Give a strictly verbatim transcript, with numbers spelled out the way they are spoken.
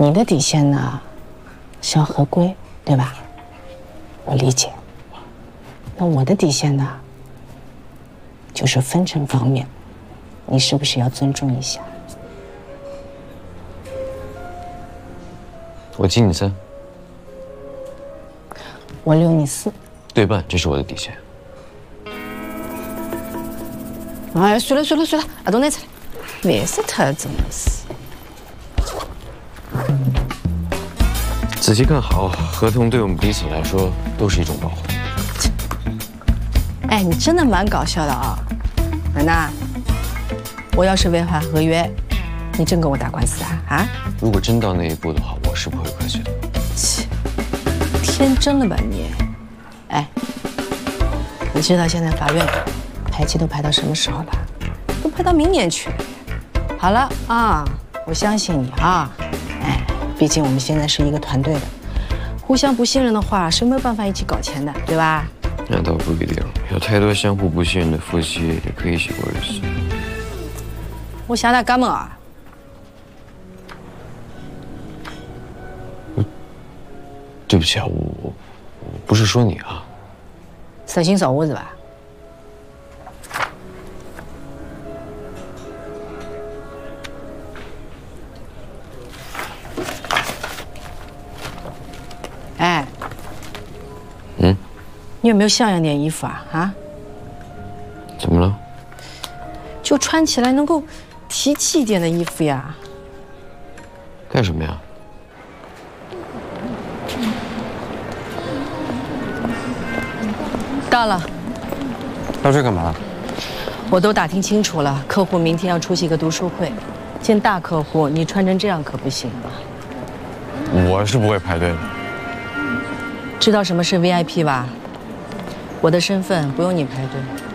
你的底线呢，是要合规，对吧？我理解。那我的底线呢，就是分成方面，你是不是要尊重一下？ 我七你三， 我六你四， 对半，这是我的底线。 哎，算了算了算了，啊，都拿出来，烦死他了，真的是。 仔细看好，合同对我们彼此来说都是一种保护。 哎，你真的蛮搞笑的啊，楠楠。我要是违反合约，你真跟我打官司啊？啊？ 如果真到那一步的话，我是不会客气的。 切，天真了吧你？哎，你知道现在法院排期都排到什么时候了？都排到明年去了。好了啊，我相信你啊。哎，毕竟我们现在是一个团队的，互相不信任的话是没有办法一起搞钱的，对吧？ 那倒不一定，有太多相互不信任的夫妻也可以一起过日子。 我想他干嘛啊？ 对不起啊，我我我不是说你啊。 色心找我是吧？哎， 嗯， 你有没有像样点衣服啊？啊？ 怎么了？ 就穿起来能够提气一点的衣服呀。 干什么呀？ 到了。 到这干嘛？ 我都打听清楚了，客户明天要出席一个读书会，见大客户，你穿成这样可不行啊。 我是不会排队的。 知道什么是 V I P 吧？我的身份不用你排队。